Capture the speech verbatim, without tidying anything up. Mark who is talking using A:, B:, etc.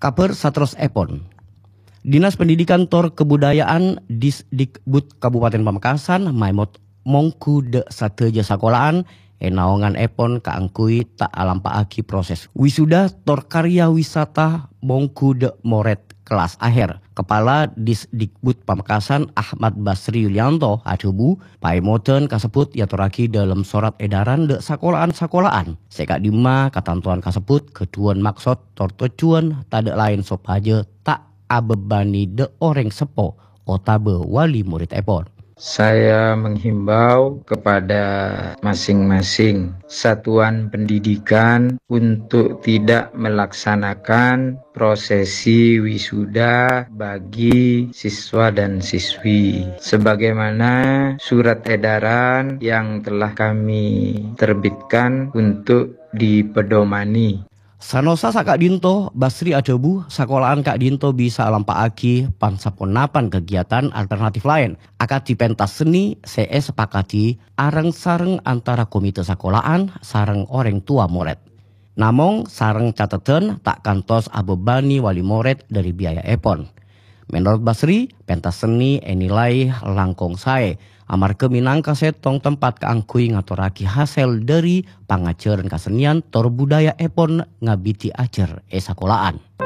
A: Kaper satros epon. Dinas Pendidikan Tor Kebudayaan Disdikbud Kabupaten Pamekasan maimot mongku de sateja sakolahan enaongan epon kaangkui tak alampaaki proses wisuda tor karya wisata mongku de moret kelas akhir. Kepala Disdikbud Pamekasan Ahmad Basri Yulianto adubu paimoten kasebut yaturaki dalam surat edaran de sakolahan-sakolahan. Seka dima katantuan kasebut keduan maksud tor tujuan tade lain sopaje tak abebani de orang sepo otabe wali murid epon.
B: Saya menghimbau kepada masing-masing satuan pendidikan untuk tidak melaksanakan prosesi wisuda bagi siswa dan siswi sebagaimana surat edaran yang telah kami terbitkan untuk dipedomani.
A: Sanosa Kak Dinto Basri adebu sekolahan Kak Dinto bisa lampaaki pansaponapan kegiatan alternatif lain akad di pentas seni C E sepakati areng sareng antara komite sekolahan sareng orang tua murid. Namong sareng cateten tak kantos abebani wali murid dari biaya epon. Menurut Basri, pentas seni enilai langkong sae amar keminangka setong tempat keangkui ngaturaki hasil dari pangajaran kesenian tor budaya epon ngabiti ajar e sakolahan.